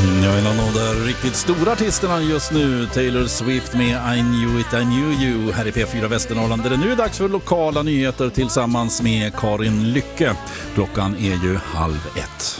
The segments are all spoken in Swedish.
Jag är en av de riktigt stora artisterna just nu, Taylor Swift med I Knew It, I Knew You här i P4 Västernorrland, där det nu är dags för lokala nyheter tillsammans med Karin Lycke. Klockan är ju 12:30.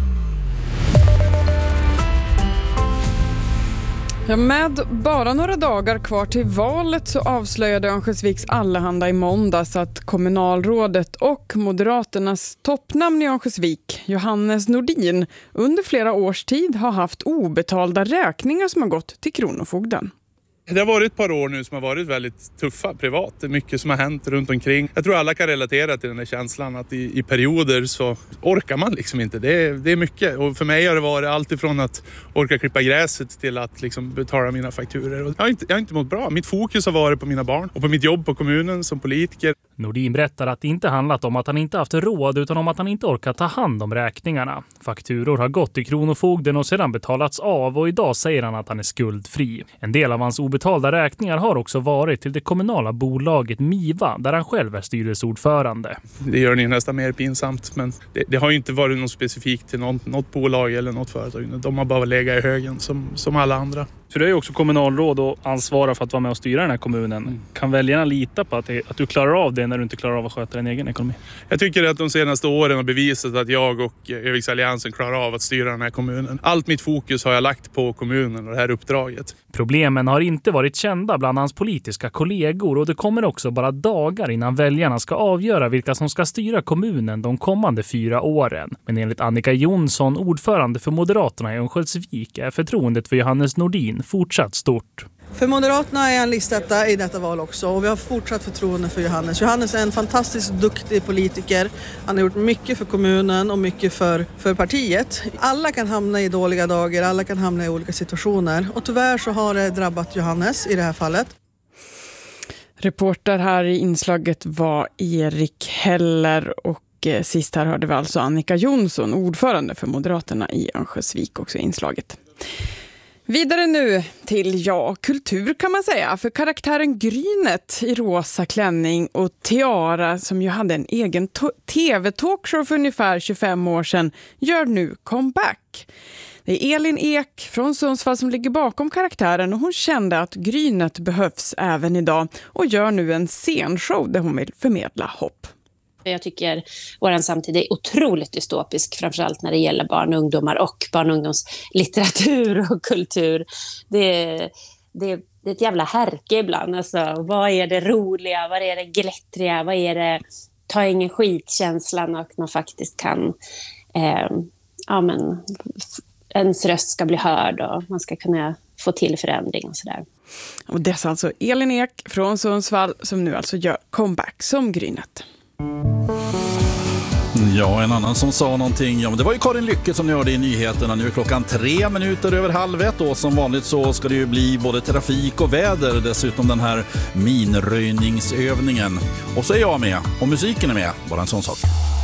Ja, med bara några dagar kvar till valet så avslöjade Örnsköldsviks Allehanda i måndags att kommunalrådet och Moderaternas toppnamn i Örnsköldsvik, Johannes Nordin, under flera års tid har haft obetalda räkningar som har gått till Kronofogden. Det har varit ett par år nu som har varit väldigt tuffa privat. Det är mycket som har hänt runt omkring. Jag tror alla kan relatera till den här känslan att i perioder så orkar man liksom inte. Det är mycket. Och för mig har det varit allt ifrån att orka klippa gräset till att liksom betala mina fakturer. Och jag har inte mått bra. Mitt fokus har varit på mina barn och på mitt jobb på kommunen som politiker. Nordin berättar att det inte handlat om att han inte haft råd utan om att han inte orkat ta hand om räkningarna. Fakturor har gått till Kronofogden och sedan betalats av, och idag säger han att han är skuldfri. En del av hans obetalda räkningar har också varit till det kommunala bolaget Miva, där han själv är styrelseordförande. Det gör ni nästan mer pinsamt, men det har ju inte varit något specifikt till något bolag eller något företag. De har bara legat i högen som alla andra. Så du är ju också kommunalråd och ansvarar för att vara med och styra den här kommunen. Kan väljarna lita på att du klarar av det när du inte klarar av att sköta din egen ekonomi? Jag tycker att de senaste åren har bevisat att jag och Öviksalliansen klarar av att styra den här kommunen. Allt mitt fokus har jag lagt på kommunen och det här uppdraget. Problemen har inte varit kända bland hans politiska kollegor, och det kommer också bara dagar innan väljarna ska avgöra vilka som ska styra kommunen de kommande 4 åren. Men enligt Annika Jonsson, ordförande för Moderaterna i Örnsköldsvik, är förtroendet för Johannes Nordin fortsatt stort. För Moderaterna är han listetta i detta val också, och vi har fortsatt förtroende för Johannes. Johannes är en fantastiskt duktig politiker. Han har gjort mycket för kommunen och mycket för partiet. Alla kan hamna i dåliga dagar, alla kan hamna i olika situationer, och tyvärr så har det drabbat Johannes i det här fallet. Reporter här i inslaget var Erik Heller, och sist här hörde vi alltså Annika Jonsson, ordförande för Moderaterna i Örnsköldsvik, också i inslaget. Vidare nu till kultur kan man säga, för karaktären Grynet i rosa klänning och tiara, som ju hade en egen tv-talkshow för ungefär 25 år sedan, gör nu comeback. Det är Elin Ek från Sundsvall som ligger bakom karaktären, och hon kände att Grynet behövs även idag och gör nu en scenshow där hon vill förmedla hopp. Jag tycker vår samtid är otroligt dystopisk, framförallt när det gäller barn och ungdomar och barn och ungdomslitteratur och kultur. Det är ett jävla härke ibland. Alltså, vad är det roliga, vad är det glättriga, vad är det ta ingen skitkänslan, och man faktiskt kan ens röst ska bli hörd och man ska kunna få till förändring och sådär. Och det är alltså Elin Ek från Sundsvall som nu alltså gör comeback som Grynet. Ja, en annan som sa någonting, men det var ju Karin Lycke som hörde i nyheterna. Nu är klockan 1:03 och som vanligt så ska det ju bli både trafik och väder, dessutom den här minröjningsövningen. Och så är jag med, och musiken är med, bara en sån sak.